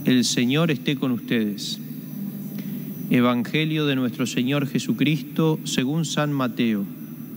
El Señor esté con ustedes. Evangelio de nuestro Señor Jesucristo según San Mateo.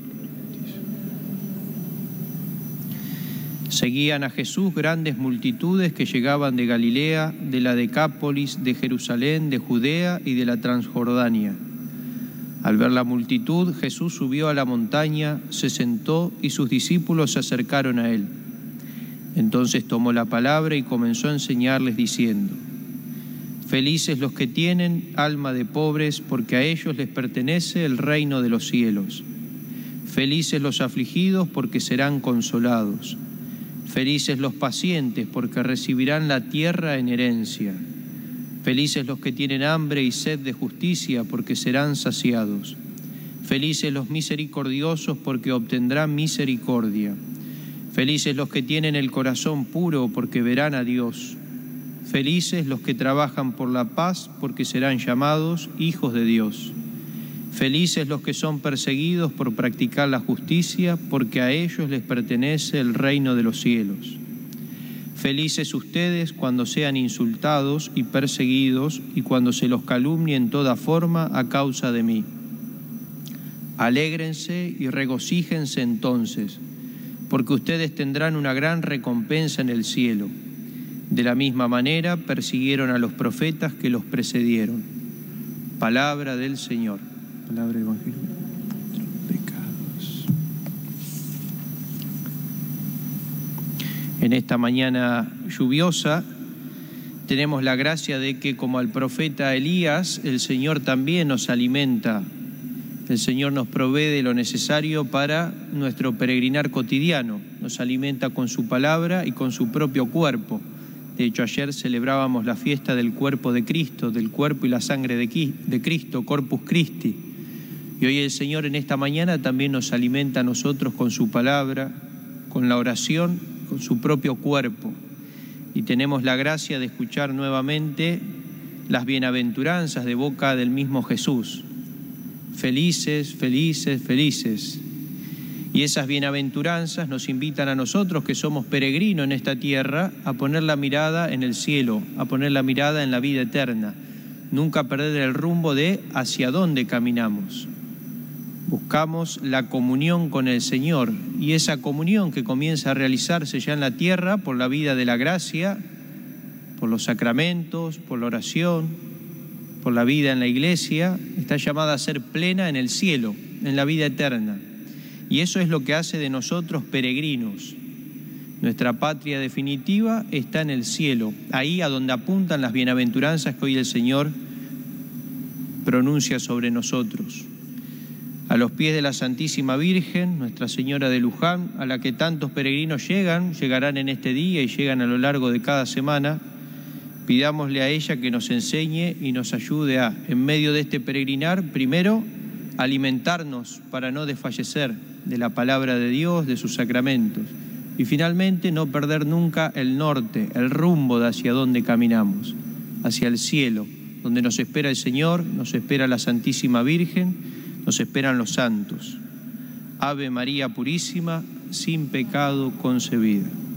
Seguían a Jesús grandes multitudes que llegaban de Galilea, de la Decápolis, de Jerusalén, de Judea y de la Transjordania. Al ver la multitud, Jesús subió a la montaña, se sentó y sus discípulos se acercaron a él. Entonces tomó la palabra y comenzó a enseñarles diciendo: Felices los que tienen alma de pobres, porque a ellos les pertenece el reino de los cielos. Felices los afligidos, porque serán consolados. Felices los pacientes, porque recibirán la tierra en herencia. Felices los que tienen hambre y sed de justicia, porque serán saciados. Felices los misericordiosos, porque obtendrán misericordia. Felices los que tienen el corazón puro, porque verán a Dios. Felices los que trabajan por la paz, porque serán llamados hijos de Dios. Felices los que son perseguidos por practicar la justicia, porque a ellos les pertenece el reino de los cielos. Felices ustedes cuando sean insultados y perseguidos, y cuando se los calumnie en toda forma a causa de mí. Alégrense y regocíjense entonces, porque ustedes tendrán una gran recompensa en el cielo. De la misma manera persiguieron a los profetas que los precedieron. Palabra del Señor. Palabra del Evangelio. Pecados. En esta mañana lluviosa tenemos la gracia de que, como al profeta Elías, el Señor también nos alimenta. El Señor nos provee de lo necesario para nuestro peregrinar cotidiano. Nos alimenta con su palabra y con su propio cuerpo. De hecho, ayer celebrábamos la fiesta del cuerpo de Cristo, del cuerpo y la sangre de Cristo, Corpus Christi. Y hoy el Señor en esta mañana también nos alimenta a nosotros con su palabra, con la oración, con su propio cuerpo. Y tenemos la gracia de escuchar nuevamente las bienaventuranzas de boca del mismo Jesús. Felices, felices, felices. Y esas bienaventuranzas nos invitan a nosotros, que somos peregrinos en esta tierra, a poner la mirada en el cielo, a poner la mirada en la vida eterna. Nunca perder el rumbo de hacia dónde caminamos. Buscamos la comunión con el Señor, y esa comunión que comienza a realizarse ya en la tierra por la vida de la gracia, por los sacramentos, por la oración, por la vida en la iglesia, está llamada a ser plena en el cielo, en la vida eterna. Y eso es lo que hace de nosotros peregrinos. Nuestra patria definitiva está en el cielo, ahí a donde apuntan las bienaventuranzas que hoy el Señor pronuncia sobre nosotros. A los pies de la Santísima Virgen, Nuestra Señora de Luján, a la que tantos peregrinos llegarán en este día y llegan a lo largo de cada semana, pidámosle a ella que nos enseñe y nos ayude a, en medio de este peregrinar, primero, alimentarnos para no desfallecer de la palabra de Dios, de sus sacramentos, y finalmente no perder nunca el norte, el rumbo de hacia dónde caminamos, hacia el cielo, donde nos espera el Señor, nos espera la Santísima Virgen, nos esperan los santos. Ave María Purísima, sin pecado concebida.